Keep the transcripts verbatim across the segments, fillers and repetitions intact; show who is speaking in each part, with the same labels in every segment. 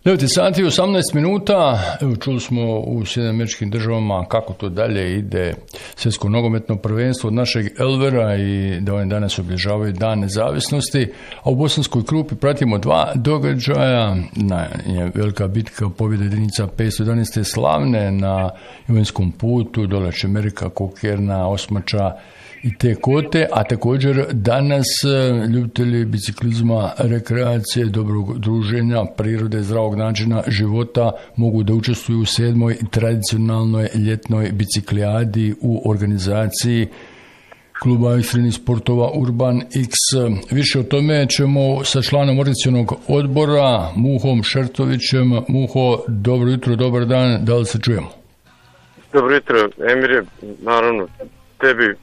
Speaker 1: devet sati i osamnaest minuta, evo čuli smo u Sjedinjenim Američkim Državama kako to dalje ide svjetsko nogometno prvenstvo od našeg Elvera i da oni danas obilježavaju Dan nezavisnosti, a u Bosanskoj Krupi pratimo dva događaja, na, je velika bitka pobjede jedinica petsto jedanaeste slavne na Ivenskom putu, dole Čemerika, Kokerna, Osmača i te kote, a također danas ljubitelji biciklizma, rekreacije, dobrog druženja, prirode, zdravog načina života mogu da učestvuju u sedmoj tradicionalnoj ljetnoj biciklijadi u organizaciji Kluba ekstremnih sportova Urban X. Više o tome ćemo sa članom organizacionog odbora Muhom Šertovićem. Muho, dobro jutro, dobar dan, da li se čujemo?
Speaker 2: Dobro jutro, Emire, naravno tebi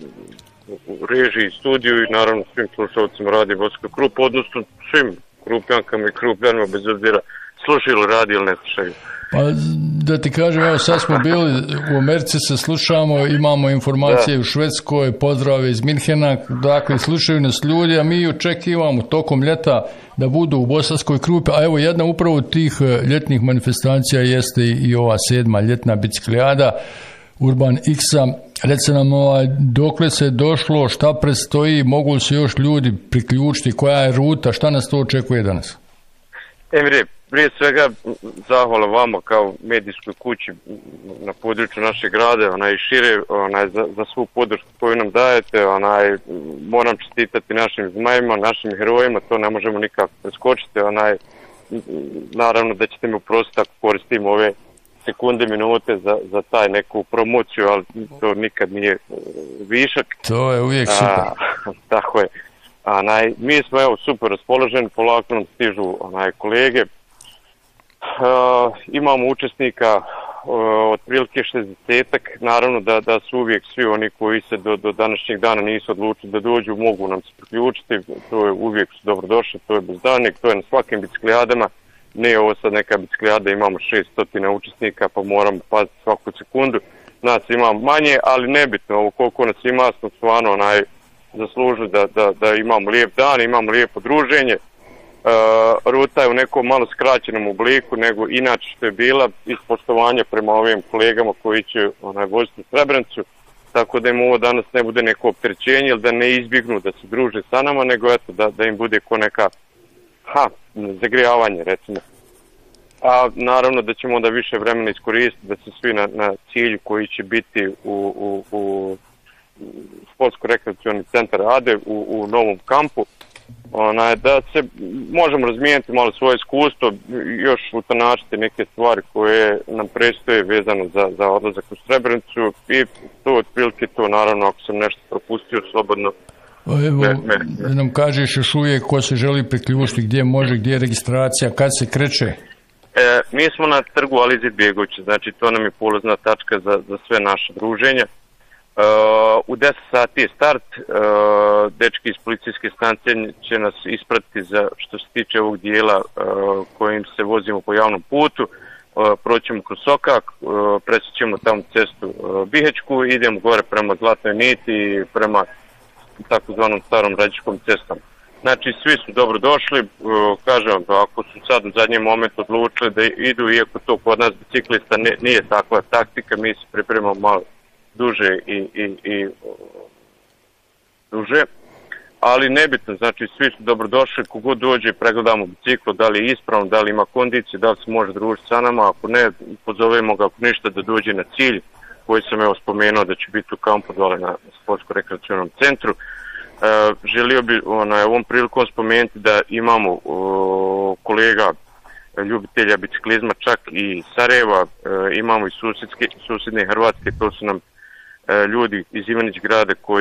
Speaker 2: u režiji, studiju i naravno svim slušalcima Radio Bosanska Krupa, odnosno svim Krupljankama i Krupljanima, bez obzira slušaju ili radi ili ne slušaju.
Speaker 1: Pa da ti kažem, evo sad smo bili u Americi, se slušamo, imamo informacije da. U Švedskoj, pozdrave iz Minhena, dakle slušaju nas ljudi, a mi očekivamo tokom ljeta da budu u Bosanskoj Krupi, a evo jedna upravo od tih ljetnih manifestacija jeste i ova sedma ljetna biciklijada Urban X-a. Reci nam ovaj, dokle se došlo, šta predstoji, mogu li se još ljudi priključiti, koja je ruta, šta nas to očekuje danas?
Speaker 2: Emire, prije svega zahvala vama kao medijskoj kući na području našeg grada, onaj šire, onaj za, za svu podršku koju nam dajete, onaj moram čestitati našim zmajima, našim herojima, to ne možemo nikako preskočiti, onaj naravno da ćete mi uprostiti ako koristim ove sekunde, minute za, za taj neku promociju, ali to nikad nije višak.
Speaker 1: To je uvijek super. A,
Speaker 2: tako je. A, naj, mi smo evo super raspoloženi, polako nam stižu onaj, kolege. A, imamo učesnika a, otprilike šezdesetak, naravno da, da su uvijek svi oni koji se do, do današnjeg dana nisu odlučili da dođu, mogu nam se priključiti, to je uvijek su dobrodošli, to je bez daljnjeg, to je na svakim biciklijadama. Ne ovo sad neka biciklijada, imamo šesto učesnika pa moramo paziti svaku sekundu. Nas ima manje, ali nebitno, ovo koliko nas ima smo stvarno onaj zaslužili da, da, da imamo lijep dan, imamo lijepo druženje. E, ruta je u nekom malo skraćenom obliku nego inače što je bila iz poštovanja prema ovim kolegama koji će onaj, voziti u Srebrenicu. Tako da im ovo danas ne bude neko opterećenje ili da ne izbjegnu da se druže sa nama, nego eto da, da im bude ko neka ha, zagrijavanje recimo. A naravno da ćemo onda više vremena iskoristiti da se svi na, na cilju koji će biti u, u, u sportsko-rekreacioni centar Ade u, u novom kampu. Ona, da se možemo razmijeniti malo svoje iskustvo, još utanačiti neke stvari koje nam predstoje vezano za, za odlazak u Srebrenicu i to otprilike to, naravno ako sam nešto propustio slobodno.
Speaker 1: Evo, da nam kažeš još uvijek ko se želi priključiti, gdje može, gdje je registracija, kad se kreće?
Speaker 2: E, mi smo na trgu Alize Bjegovića, znači to nam je polazna tačka za, za sve naše druženje. E, u deset sati je start, e, dečki iz policijske stanice će nas ispratiti za što se tiče ovog dijela e, kojim se vozimo po javnom putu. E, proćemo kroz Sokak, e, presjećemo tamo cestu e, Bihečku, idemo gore prema Zlatnoj niti i prema takozvanom starom Radičkom cestom. Znači svi su dobro došli, kažem, ako su sad u zadnjem momentu odlučili da idu, iako to kod nas biciklista ne, nije takva taktika, mi se pripremamo malo duže i, i, i duže, ali nebitno, znači svi su dobro došli, kogod dođe pregledamo biciklo, da li je ispravno, da li ima kondicije, da li se može družiti sa nama, ako ne, pozovemo ga ako ništa da dođe na cilj, koji sam evo spomenuo da će biti u kampu dole na sportsko-rekreacionom centru. E, želio bi onaj, ovom prilikom spomenuti da imamo o, kolega ljubitelja biciklizma čak i Sarajeva, e, imamo i susjedske, susjedne Hrvatske, to su nam e, ljudi iz Ivanić grada koji